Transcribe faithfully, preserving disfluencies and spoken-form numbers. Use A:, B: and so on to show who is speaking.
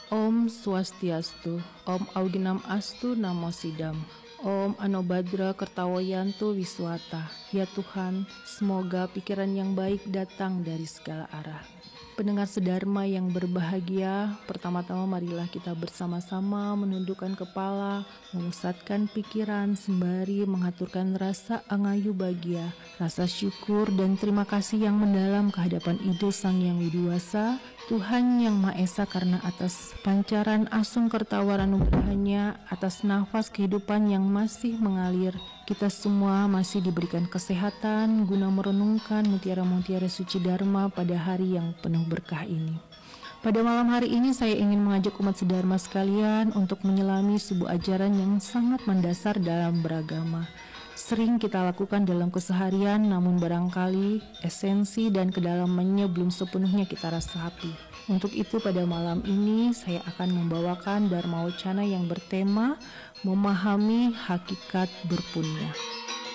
A: Om Swastiastu, Om Auginam Astu Namo Sidam, Om Anobhadra Kertawayantu Wiswata. Ya Tuhan, semoga pikiran yang baik datang dari segala arah. Pendengar sedharma yang berbahagia, pertama-tama marilah kita bersama-sama menundukkan kepala, memusatkan pikiran sembari mengaturkan rasa angayu bahagia, rasa syukur dan terima kasih yang mendalam kehadapan Ide Sang Yang Widiwasa, Tuhan Yang Maha Esa, karena atas pancaran asung kertawar anugerahnya, atas nafas kehidupan yang masih mengalir, kita semua masih diberikan kesehatan guna merenungkan mutiara-mutiara suci Dharma pada hari yang penuh berkah ini. Pada malam hari ini saya ingin mengajak umat sedharma sekalian untuk menyelami sebuah ajaran yang sangat mendasar dalam beragama. Sering kita lakukan dalam keseharian, namun barangkali esensi dan kedalamannya belum sepenuhnya kita rasapi. Untuk itu pada malam ini saya akan membawakan Dharma Wacana yang bertema memahami hakikat berpunya.